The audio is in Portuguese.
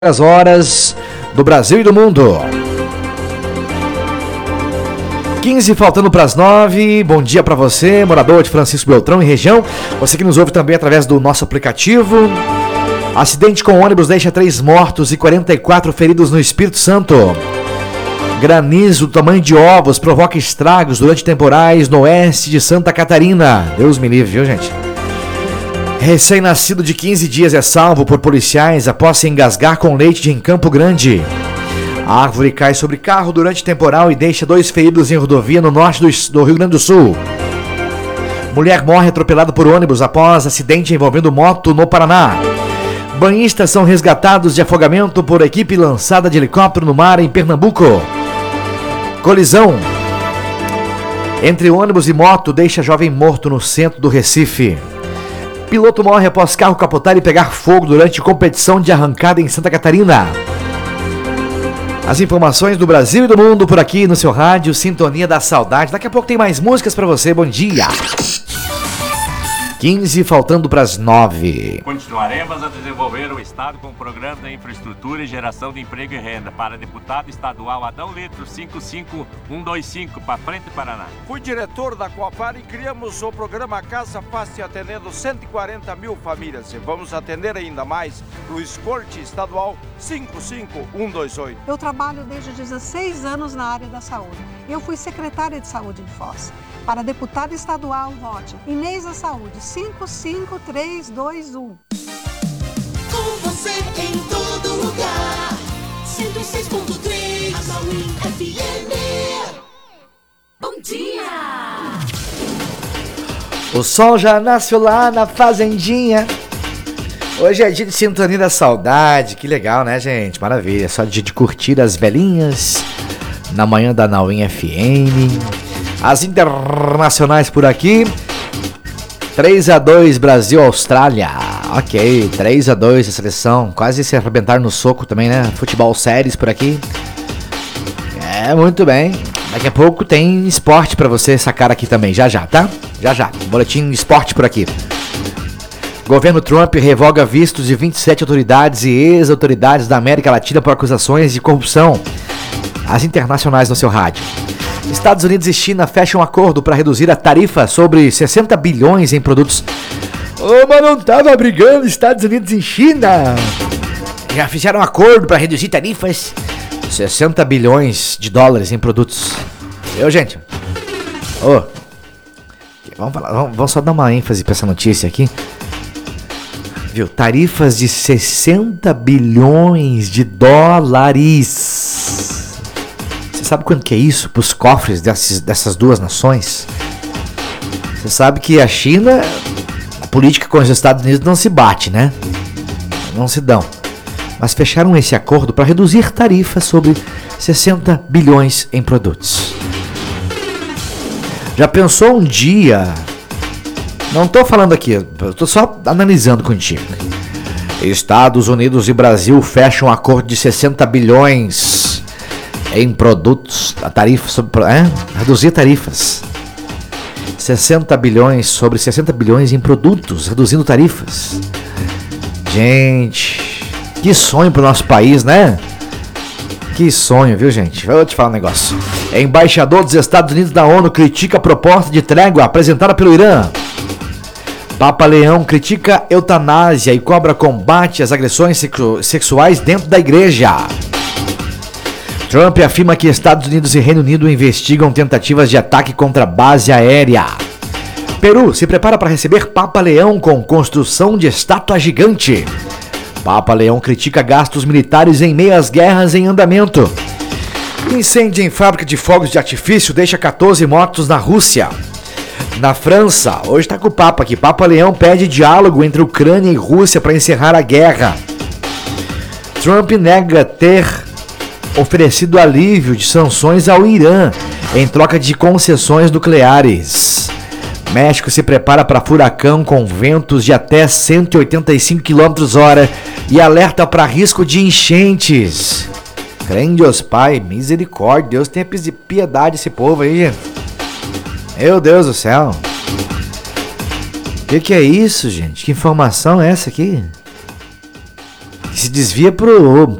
As horas do Brasil e do mundo. 15 faltando para as 9. Bom dia para você, morador de Francisco Beltrão e região. Você que nos ouve também através do nosso aplicativo. Acidente com ônibus deixa 3 mortos e 44 feridos no Espírito Santo. Granizo do tamanho de ovos provoca estragos durante temporais no oeste de Santa Catarina. Deus me livre, viu, gente? Recém-nascido de 15 dias é salvo por policiais após se engasgar com leite em Campo Grande. A árvore cai sobre carro durante temporal e deixa 2 feridos em rodovia no norte do Rio Grande do Sul. Mulher morre atropelada por ônibus após acidente envolvendo moto no Paraná. Banhistas são resgatados de afogamento por equipe lançada de helicóptero no mar em Pernambuco. Colisão entre ônibus e moto deixa jovem morto no centro do Recife. Piloto morre após carro capotar e pegar fogo durante competição de arrancada em Santa Catarina. As informações do Brasil e do mundo por aqui no seu rádio Sintonia da Saudade. Daqui a pouco tem mais músicas pra você. Bom dia. 15 faltando para as 9. Continuaremos a desenvolver o Estado com o Programa de Infraestrutura e Geração de Emprego e Renda. Para deputado estadual Adão Litro, 55125, para frente, Paraná. Fui diretor da Coapar e criamos o programa Casa Fácil, atendendo 140 mil famílias. E vamos atender ainda mais. Luiz Corte, estadual, 55128. Eu trabalho desde 16 anos na área da saúde. Eu fui secretária de saúde de Foz. Para deputada estadual, vote Inês da Saúde, 55321. Com você em todo lugar, 106.3, Amauí FM. Bom dia! O sol já nasceu lá na fazendinha. Hoje é dia de Sintonia da Saudade. Que legal, né, gente? Maravilha. Só dia de curtir as velhinhas na manhã da Amauí FM. As internacionais por aqui. 3-2 Brasil-Austrália. Ok, 3-2 a seleção. Quase se arrebentar no soco também, né? Futebol séries por aqui. É, muito bem. Daqui a pouco tem esporte pra você sacar aqui também. Já, tá? Já. Boletim esporte por aqui. Governo Trump revoga vistos de 27 autoridades e ex-autoridades da América Latina por acusações de corrupção. As internacionais no seu rádio. Estados Unidos e China fecham acordo para reduzir a tarifa sobre 60 bilhões em produtos. Mas não tava brigando Estados Unidos e China. Já fizeram acordo para reduzir tarifas 60 bilhões de dólares em produtos. Gente? Vamos só dar uma ênfase para essa notícia aqui. Viu? Tarifas de 60 bilhões de dólares. Sabe quanto que é isso para os cofres dessas duas nações? Você sabe que a China, a política com os Estados Unidos não se bate, né? Não se dão. Mas fecharam esse acordo para reduzir tarifas sobre 60 bilhões em produtos. Já pensou um dia... Não estou falando aqui, estou só analisando contigo. Estados Unidos e Brasil fecham um acordo de 60 bilhões... em produtos, a tarifa sobre, reduzir tarifas. 60 bilhões sobre 60 bilhões em produtos, reduzindo tarifas. Gente, que sonho pro nosso país, né? Que sonho, viu, gente? Eu vou te falar um negócio. Embaixador dos Estados Unidos da ONU critica a proposta de trégua apresentada pelo Irã. Papa Leão critica eutanásia e cobra combate às agressões sexuais dentro da igreja. Trump afirma que Estados Unidos e Reino Unido investigam tentativas de ataque contra a base aérea. Peru se prepara para receber Papa Leão com construção de estátua gigante. Papa Leão critica gastos militares em meio às guerras em andamento. Incêndio em fábrica de fogos de artifício deixa 14 mortos na Rússia. Na França, hoje está com o Papa aqui. Papa Leão pede diálogo entre Ucrânia e Rússia para encerrar a guerra. Trump nega ter oferecido alívio de sanções ao Irã em troca de concessões nucleares. México se prepara para furacão com ventos de até 185 km/h e alerta para risco de enchentes. Grandios Pai, misericórdia, Deus tenha piedade desse povo aí, gente. Meu Deus do céu. Que é isso, gente? Que informação é essa aqui? Se desvia pro